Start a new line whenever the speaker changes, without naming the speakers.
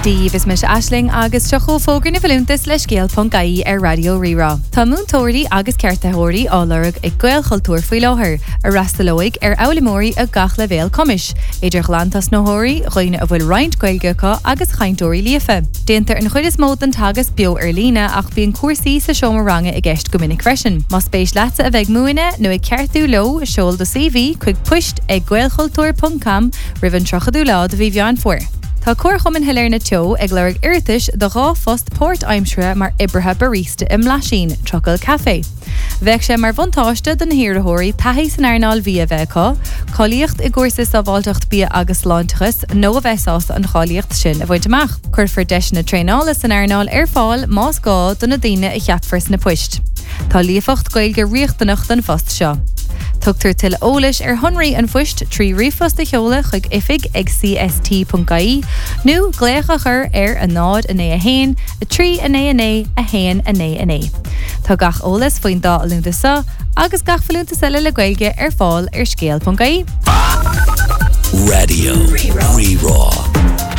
Díomh is mis Aisling agus tuchó fógur na bhfuilúntas le scéal.caí ar Radio Rirá. Tá múntóirí agus ceartaitheoirí álarg ag Gael Chultúr faoi láthair ar rastalóig ar Aulamóirí a gach le bhéal comis. Idir glantas nóthirí, roiine a bhfuil roinnt Gaelgeacha agus chaintóirí líofa. Déantar an chuid is mód an tagas bio ar lína ach bíon cuasaí sa seomar-ranga i gceist go minic freisin. Má spéis leatsa a bheith múine nó ag ceartú lo seol do CV chuig puist ag gaelchultúr.com rivan trochadú lá do bhí bheán fuair. Tá cuarchumin heléir na teo ag leirg irtis do rá fost Port Aimsre mar ibrithe barista im Lasín, Trocail Café. Bheith sé mar bhantáiste den hiarthóirí taithí san airnáil bhí a bheitá, choíocht i gcuirsa sa bháilteacht bí agus láintachas nó a bheitás an cháíocht sin a bhaid amach. Cuirfar deis na tréála san airnáil ar fáil más gá don na daine i cheapfars na puist. Tá líofacht Gaeilge riochtanach den fost seo. Tugtar til ólis ar honraí an fuist trí rifos de cheola chuig ifig ag cst.caí nó glécha chur ar a nád a né a hain, a trí a né a hain a né a né. Tá gach ólas faoin dá a lúnta sa, agus gach falúnta sile le Gaeilge ar fáil ar scéal.caí.
Radio Rirá.